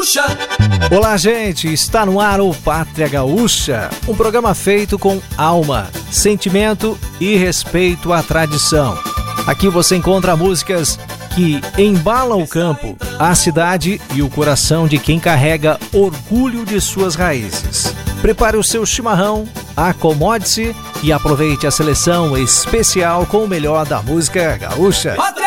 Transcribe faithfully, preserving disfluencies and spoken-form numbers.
Gaúcha. Olá, gente, está no ar o Pátria Gaúcha, um programa feito com alma, sentimento e respeito à tradição. Aqui você encontra músicas que embalam o campo, a cidade e o coração de quem carrega orgulho de suas raízes. Prepare o seu chimarrão, acomode-se e aproveite a seleção especial com o melhor da música gaúcha.